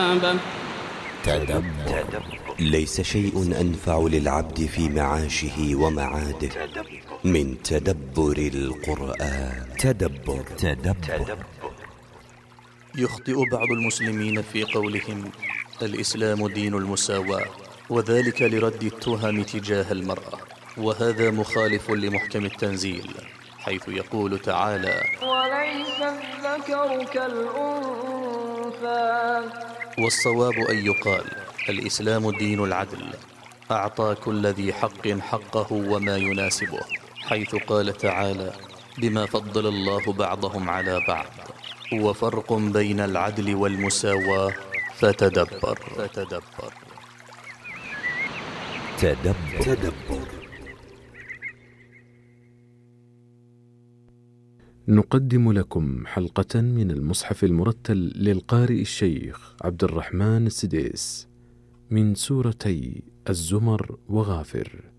الحساب. تدبر. ليس شيء أنفع للعبد في معاشه ومعاده من تدبر القرآن. تدبر. يخطئ بعض المسلمين في قولهم الإسلام دين المساواة، وذلك لرد التهم تجاه المرأة، وهذا مخالف لمحكم التنزيل، حيث يقول تعالى: وليس الذكر كالأنثى. والصواب أن يقال الإسلام دين العدل، أعطى كل ذي حق حقه وما يناسبه، حيث قال تعالى: بما فضل الله بعضهم على بعض، وفرق بين العدل والمساواة، فتدبر. تدبر. نقدم لكم حلقة من المصحف المرتل للقارئ الشيخ عبد الرحمن السديس من سورتي الزمر وغافر.